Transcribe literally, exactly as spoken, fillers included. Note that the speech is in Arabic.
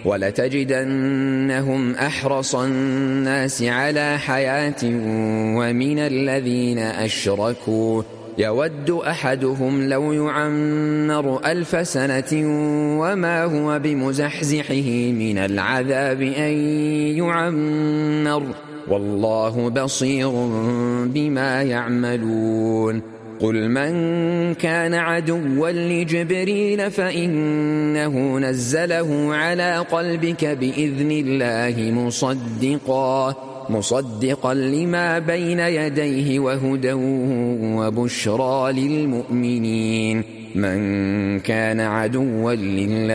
ولتجدنهم أحرص الناس على حياة ومن الذين أشركوا يود أحدهم لو يعمر ألف سنة وما هو بمزحزحه من العذاب أن يعمر والله بصير بما يعملون قل من كان عدوا لجبريل فإنه نزله على قلبك بإذن الله مصدقا مصدقا لما بين يديه وهدى وبشرى للمؤمنين من كان عدوا لله